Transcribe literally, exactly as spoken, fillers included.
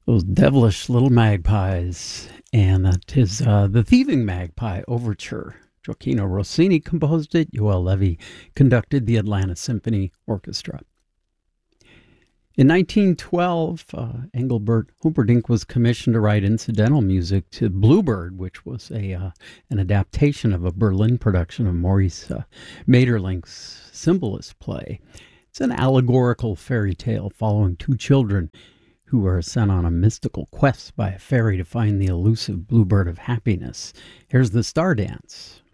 Those devilish little magpies. And that is uh, the Thieving Magpie Overture. Gioacchino Rossini composed it. Joel Levy conducted the Atlanta Symphony Orchestra. In nineteen twelve, uh, Engelbert Humperdinck was commissioned to write incidental music to Bluebird, which was a uh, an adaptation of a Berlin production of Maurice uh, Maeterlinck's Symbolist play. It's an allegorical fairy tale following two children who are sent on a mystical quest by a fairy to find the elusive Bluebird of happiness. Here's the Star Dance.